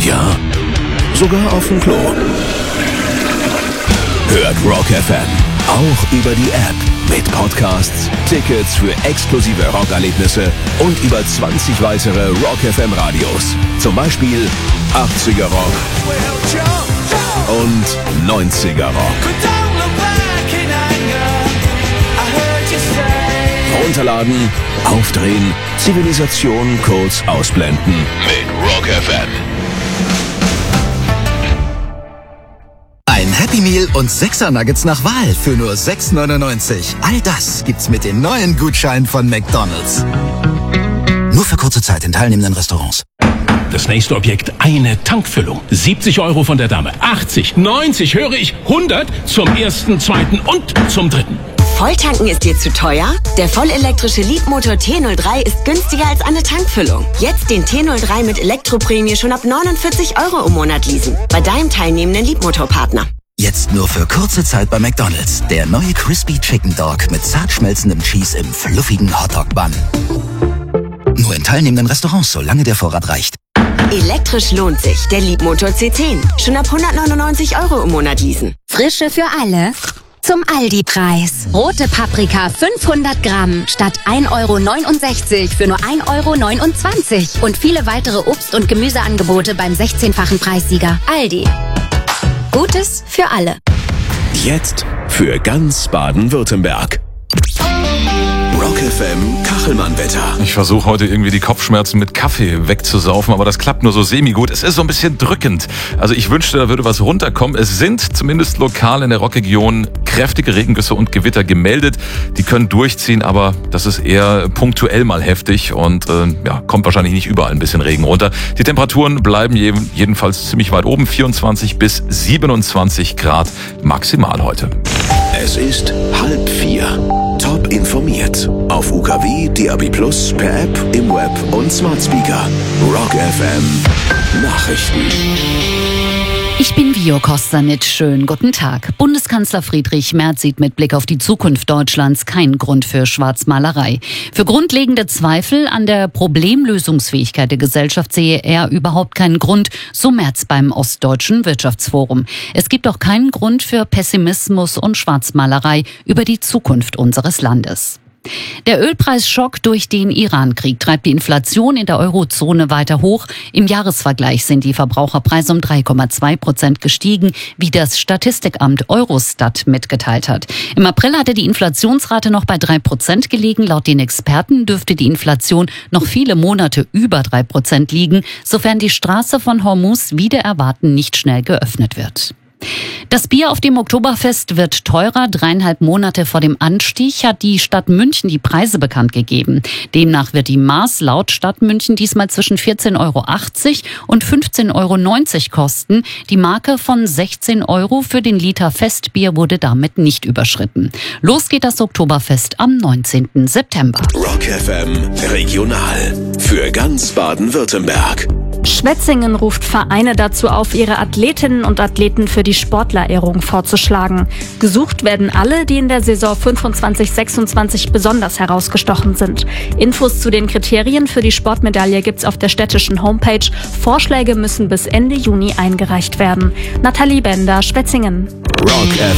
Ja, sogar auf dem Klo. Hört Rock FM auch über die App. Mit Podcasts, Tickets für exklusive Rockerlebnisse und über 20 weitere Rock FM Radios. Zum Beispiel 80er Rock und 90er Rock. Runterladen, aufdrehen, Zivilisation kurz ausblenden. Mit Rock FM. Ein Happy Meal und 6er Nuggets nach Wahl für nur 6,99. All das gibt's mit den neuen Gutscheinen von McDonald's. Nur für kurze Zeit in teilnehmenden Restaurants. Das nächste Objekt, eine Tankfüllung. 70 € von der Dame. 80, 90, höre ich, 100 zum ersten, zweiten und zum dritten. Volltanken ist dir zu teuer? Der vollelektrische Leapmotor T03 ist günstiger als eine Tankfüllung. Jetzt den T03 mit Elektroprämie schon ab 49 € im Monat leasen. Bei deinem teilnehmenden Leapmotor-Partner. Jetzt nur für kurze Zeit bei McDonald's. Der neue Crispy Chicken Dog mit zart schmelzendem Cheese im fluffigen Hotdog-Bun. Nur in teilnehmenden Restaurants, solange der Vorrat reicht. Elektrisch lohnt sich. Der Leapmotor C10. Schon ab 199 € im Monat leasen. Frische für alle. Zum Aldi-Preis. Rote Paprika 500 Gramm statt 1,69 € für nur 1,29 €. Und viele weitere Obst- und Gemüseangebote beim 16-fachen Preissieger. Aldi. Gutes für alle. Jetzt für ganz Baden-Württemberg. Rock FM Kachelmann-Wetter. Ich versuche heute irgendwie die Kopfschmerzen mit Kaffee wegzusaufen, aber das klappt nur so semi-gut. Es ist so ein bisschen drückend. Also ich wünschte, da würde was runterkommen. Es sind zumindest lokal in der Rockregion kräftige Regengüsse und Gewitter gemeldet. Die können durchziehen, aber das ist eher punktuell mal heftig und kommt wahrscheinlich nicht überall ein bisschen Regen runter. Die Temperaturen bleiben jedenfalls ziemlich weit oben, 24 bis 27 Grad maximal heute. Es ist 3:30. Top informiert. Auf UKW, DAB+, per App, im Web und Smart Speaker. Rock FM Nachrichten. Ich bin Vio Kostanic. Schönen guten Tag. Bundeskanzler Friedrich Merz sieht mit Blick auf die Zukunft Deutschlands keinen Grund für Schwarzmalerei. Für grundlegende Zweifel an der Problemlösungsfähigkeit der Gesellschaft sehe er überhaupt keinen Grund, so Merz beim Ostdeutschen Wirtschaftsforum. Es gibt auch keinen Grund für Pessimismus und Schwarzmalerei über die Zukunft unseres Landes. Der Ölpreisschock durch den Iran-Krieg treibt die Inflation in der Eurozone weiter hoch. Im Jahresvergleich sind die Verbraucherpreise um 3,2% gestiegen, wie das Statistikamt Eurostat mitgeteilt hat. Im April hatte die Inflationsrate noch bei 3% gelegen. Laut den Experten dürfte die Inflation noch viele Monate über 3% liegen, sofern die Straße von Hormuz wider Erwarten nicht schnell geöffnet wird. Das Bier auf dem Oktoberfest wird teurer. 3,5 Monate vor dem Anstieg hat die Stadt München die Preise bekannt gegeben. Demnach wird die Maß laut Stadt München diesmal zwischen 14,80 € und 15,90 € kosten. Die Marke von 16 € für den Liter Festbier wurde damit nicht überschritten. Los geht das Oktoberfest am 19. September. Rock FM Regional. Für ganz Baden-Württemberg. Schwetzingen ruft Vereine dazu auf, ihre Athletinnen und Athleten für die Sportlerehrung vorzuschlagen. Gesucht werden alle, die in der Saison 25/26 besonders herausgestochen sind. Infos zu den Kriterien für die Sportmedaille gibt's auf der städtischen Homepage. Vorschläge müssen bis Ende Juni eingereicht werden. Nathalie Bender, Schwetzingen. Rock